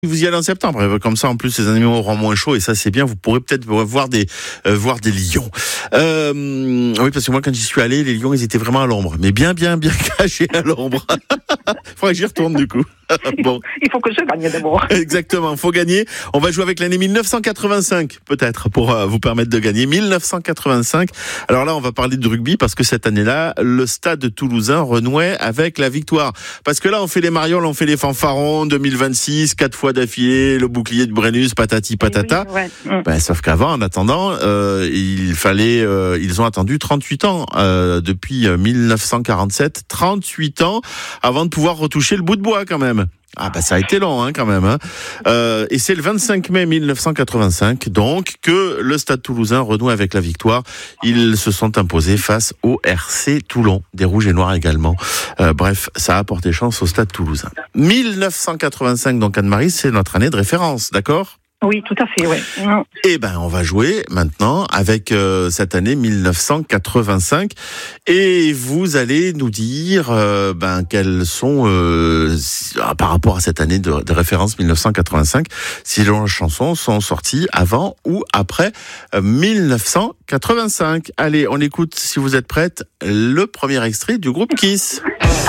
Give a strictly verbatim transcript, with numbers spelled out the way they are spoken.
Vous y allez en septembre, comme ça en plus les animaux auront moins chaud et ça c'est bien, vous pourrez peut-être voir des euh, voir des lions. Euh, oui parce que moi quand j'y suis allé, les lions ils étaient vraiment à l'ombre, mais bien bien bien cachés à l'ombre. Faudrait que j'y retourne du coup. Bon. Il faut que je gagne d'abord. Exactement, faut gagner. On va jouer avec l'année mille neuf cent quatre-vingt-cinq peut-être pour euh, vous permettre de gagner. mille neuf cent quatre-vingt-cinq. Alors là on va parler de rugby parce que cette année-là, le stade toulousain renouait avec la victoire. Parce que là on fait les marioles, on fait les fanfarons, deux mille vingt-six, quatre fois d'affilée, le bouclier de Brennus, patati patata. Oui, ouais. Ben, sauf qu'avant, en attendant, euh, il fallait, euh, ils ont attendu trente-huit ans euh, depuis mille neuf cent quarante-sept, trente-huit ans avant de pouvoir retoucher le bout de bois quand même. Ah bah ça a été long hein, quand même. Hein. Euh, et c'est le vingt-cinq mai mille neuf cent quatre-vingt-cinq donc que le Stade Toulousain renoue avec la victoire. Ils se sont imposés face au R C Toulon, des Rouges et Noirs également. Euh, bref, ça a porté chance au Stade Toulousain. mille neuf cent quatre-vingt-cinq donc Anne-Marie, c'est notre année de référence, d'accord ? Oui, tout à fait, oui. Eh ben, on va jouer maintenant avec euh, cette année mille neuf cent quatre-vingt-cinq et vous allez nous dire euh, ben quels sont euh, par rapport à cette année de, de référence mille neuf cent quatre-vingt-cinq, si les chansons sont sorties avant ou après euh, mille neuf cent quatre-vingt-cinq. Allez, on écoute si vous êtes prêtes le premier extrait du groupe Kiss.